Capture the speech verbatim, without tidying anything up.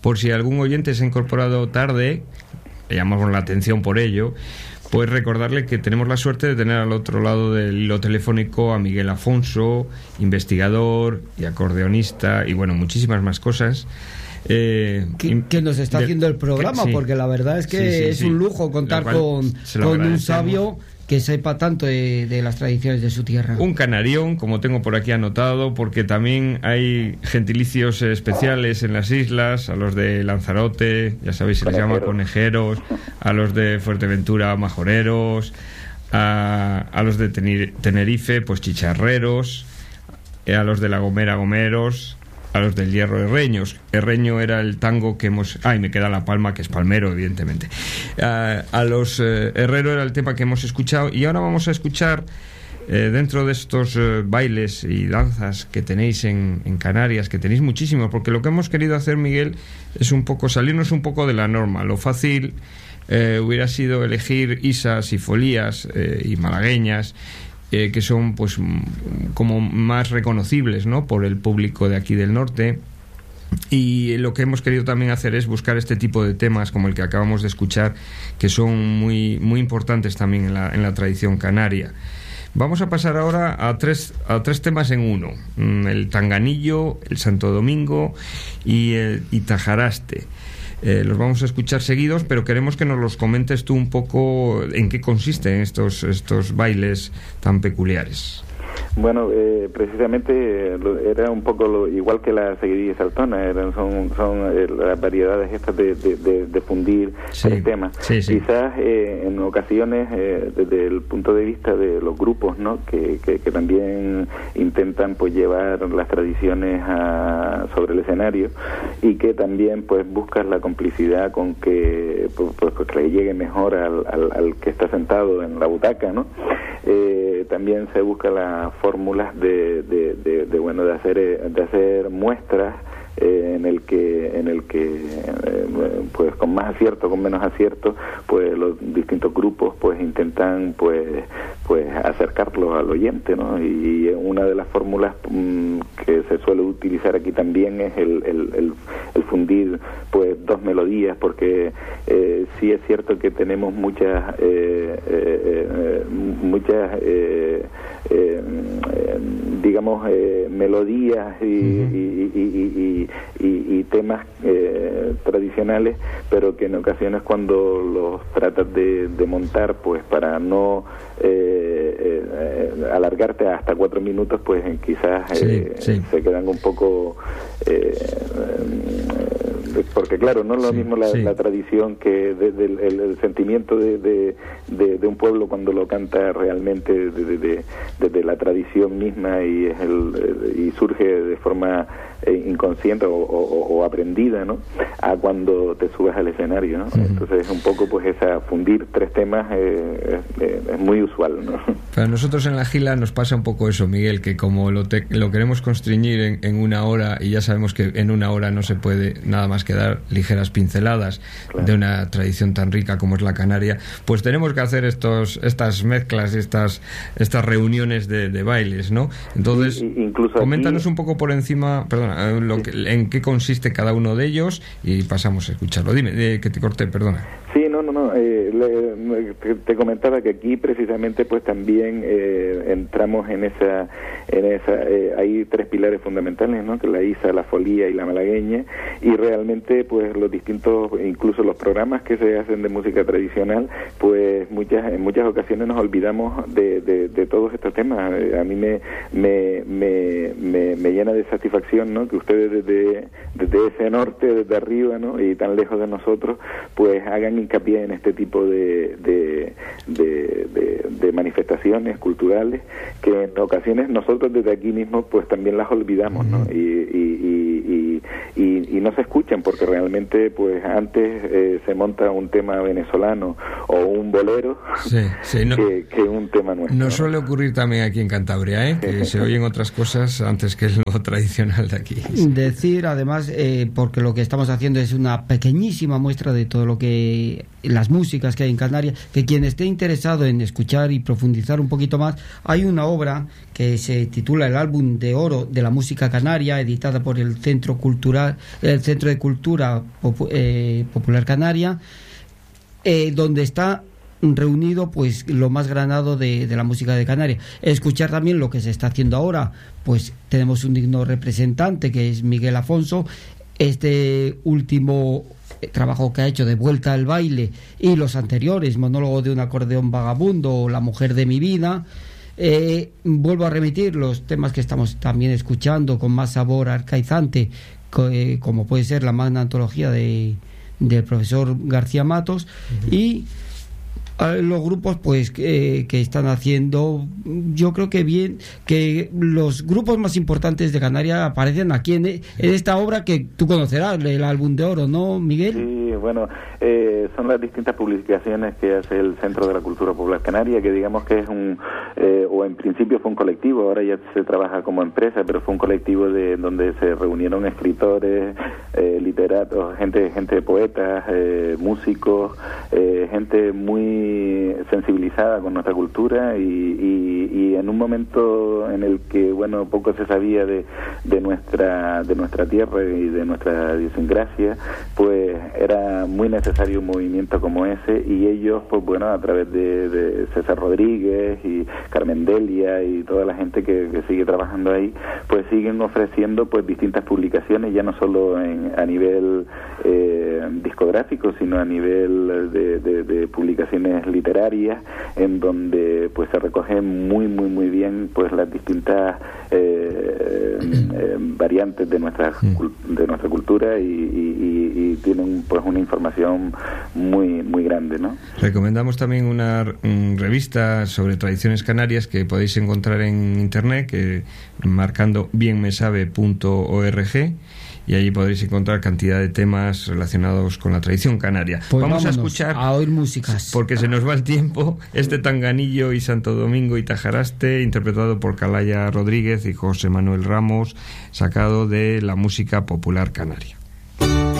por si algún oyente se ha incorporado tarde, le llamamos la atención por ello, pues recordarle que tenemos la suerte de tener al otro lado del hilo telefónico a Miguel Afonso, investigador y acordeonista, y bueno, muchísimas más cosas. Eh, que, que nos está de, haciendo el programa, que, sí. porque la verdad es que sí, sí, es sí. un lujo contar con, con un sabio que sepa tanto de, de las tradiciones de su tierra. Un canarión, como tengo por aquí anotado, porque también hay gentilicios especiales en las islas, a los de Lanzarote, ya sabéis, se les llama conejeros, a los de Fuerteventura, majoreros, a, a los de Tenerife, pues chicharreros, a los de La Gomera, gomeros, a los del Hierro, herreños. Herreño era el tango que hemos... Ay, me queda La Palma, que es palmero, evidentemente. Uh, a los uh, herrero era el tema que hemos escuchado, y ahora vamos a escuchar, eh, dentro de estos uh, bailes y danzas que tenéis en, en Canarias, que tenéis muchísimos, porque lo que hemos querido hacer, Miguel, es un poco salirnos un poco de la norma. Lo fácil eh, hubiera sido elegir isas y folías eh, y malagueñas, Eh, que son pues como más reconocibles, ¿no?, por el público de aquí del norte, y lo que hemos querido también hacer es buscar este tipo de temas como el que acabamos de escuchar, que son muy, muy importantes también en la, en la tradición canaria. Vamos a pasar ahora a tres, a tres temas en uno: el tanganillo, el Santo Domingo y el Itajaraste. Eh, los vamos a escuchar seguidos, pero queremos que nos los comentes tú un poco en qué consisten estos, estos bailes tan peculiares. Bueno, eh, precisamente eh, era un poco lo, igual que la seguidilla saltona, eran, son, son eh, las variedades estas de, de, de, de fundir sí, el tema. Sí, sí. Quizás eh, en ocasiones, eh, desde el punto de vista de los grupos, ¿no?, que, que, que también intentan pues llevar las tradiciones a, sobre el escenario, y que también pues buscan la complicidad con que pues, pues, pues, que le llegue mejor al, al, al que está sentado en la butaca, ¿no? Eh, también se busca la fórmulas de, de, de, de bueno de hacer de hacer muestras eh, en el que en el que eh, pues con más acierto, con menos acierto, pues los distintos grupos pues intentan pues pues acercarlos al oyente, ¿no? Y una de las fórmulas mmm, que se suele utilizar aquí también es el, el, el, el fundir pues dos melodías, porque eh, sí es cierto que tenemos muchas eh, eh, eh, muchas eh, eh, eh, digamos eh, melodías y, uh-huh. y, y, y, y, y, y temas eh, tradicionales, pero que en ocasiones cuando los tratas de, de montar pues para no eh, eh, alargarte hasta cuatro minutos, pues quizás eh, sí, sí. se quedan un poco eh, porque claro, no es lo sí, mismo la, sí. la tradición que desde el, el, el sentimiento de, de, de, de un pueblo cuando lo canta realmente desde de, de, de la tradición misma y es el y surge de forma eh, inconsciente o, o, o aprendida, ¿no?, a cuando te subes al escenario, ¿no? Uh-huh. Entonces un poco pues esa fundir tres temas eh, es, es muy usual, ¿no? Para nosotros en la Gila nos pasa un poco eso, Miguel, que como lo, te, lo queremos constreñir en, en una hora, y ya sabemos que en una hora no se puede nada más que dar ligeras pinceladas claro. de una tradición tan rica como es la canaria, pues tenemos que hacer estos estas mezclas, estas estas reuniones de, de bailes, ¿no? Entonces, y, y incluso coméntanos aquí... un poco por encima, perdona, lo sí. que, en qué consiste cada uno de ellos y pasamos a escucharlo. Dime, eh, que te corté, perdona. Sí, no, no, no. Eh, le, te, te comentaba que aquí precisamente, pues también eh, entramos en esa, en esa. Eh, hay tres pilares fundamentales, ¿no? Que la isa, la folía y la malagueña, y realmente, pues los distintos, incluso los programas que se hacen de música tradicional, pues muchas, en muchas ocasiones nos olvidamos de, de, de todos estos temas. A mí me, me, me, me, me llena de satisfacción, ¿no?, que ustedes desde, desde ese norte, desde arriba, ¿no?, y tan lejos de nosotros, pues hagan hincapié en este tipo de, de, de, de, de manifestaciones culturales que en ocasiones nosotros desde aquí mismo pues también las olvidamos, ¿no? Y, y, y, y, y, y no se escuchan porque realmente pues antes eh, se monta un tema venezolano o un bolero sí, sí, no, que, que un tema nuestro. Nos suele ocurrir también aquí en Cantabria, ¿eh? Que se oyen otras cosas antes que lo tradicional de aquí. Decir además, eh, porque lo que estamos haciendo es una pequeñísima muestra de todo lo que las músicas que hay en Canarias, que quien esté interesado en escuchar y profundizar un poquito más, hay una obra que se titula El Álbum de Oro de la Música Canaria, editada por el Centro Cultural, el Centro de Cultura Popu- eh, Popular Canaria, eh, donde está reunido pues lo más granado de, de la música de Canarias. Escuchar también lo que se está haciendo ahora, pues tenemos un digno representante que es Miguel Afonso. Este último trabajo que ha hecho de Vuelta al Baile y los anteriores, Monólogo de un acordeón vagabundo o La mujer de mi vida, eh, vuelvo a remitir los temas que estamos también escuchando con más sabor arcaizante, co- eh, como puede ser la magna antología de, del profesor García Matos. Uh-huh. Y los grupos pues eh, que están haciendo, yo creo que bien, que los grupos más importantes de Canarias aparecen aquí en, en esta obra que tú conocerás, el Álbum de Oro, ¿no, Miguel? Sí, bueno, eh, son las distintas publicaciones que hace el Centro de la Cultura Popular Canaria, que digamos que es un, eh, o en principio fue un colectivo, ahora ya se trabaja como empresa, pero fue un colectivo de donde se reunieron escritores, eh, literatos, gente, gente de poetas, eh, músicos, eh, gente muy sensibilizada con nuestra cultura y, y, y en un momento en el que bueno poco se sabía de, de nuestra de nuestra tierra y de nuestra idiosincrasia, pues era muy necesario un movimiento como ese, y ellos pues bueno a través de, de César Rodríguez y Carmen Delia y toda la gente que, que sigue trabajando ahí, pues siguen ofreciendo pues distintas publicaciones, ya no solo en, a nivel eh, discográfico, sino a nivel de, de, de publicaciones literarias, en donde pues se recogen muy muy muy bien pues las distintas eh, eh, variantes de nuestra de nuestra cultura y, y, y tienen pues una información muy muy grande, ¿no? Recomendamos también una um, revista sobre tradiciones canarias que podéis encontrar en internet, que marcando bien me sabe punto org, y allí podréis encontrar cantidad de temas relacionados con la tradición canaria. Pues vamos a vámonos escuchar, a oír músicas, porque se nos va el tiempo, este Tanganillo y Santo Domingo y Tajaraste, interpretado por Calaya Rodríguez y José Manuel Ramos, sacado de la música popular canaria.